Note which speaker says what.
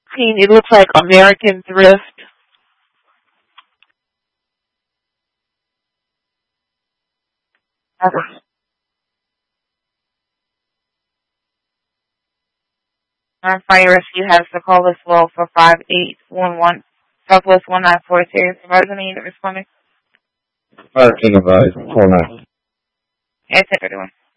Speaker 1: It looks like American Thrift. Our fire rescue has to call as well for 5811 Southwest 1942. Supervisor need responding.
Speaker 2: Fire team advised. Call now.
Speaker 1: Yes, everyone.